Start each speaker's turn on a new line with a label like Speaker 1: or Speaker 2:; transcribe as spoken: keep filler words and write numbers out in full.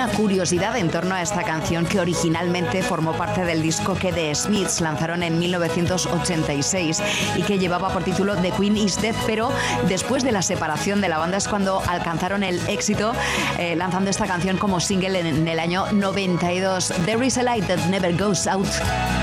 Speaker 1: una curiosidad en torno a esta canción que originalmente formó parte del disco que The Smiths lanzaron en mil novecientos ochenta y seis y que llevaba por título The Queen is Dead, pero después de la separación de la banda es cuando alcanzaron el éxito eh, lanzando esta canción como single en, en el año noventa y dos. There is a light that never goes out.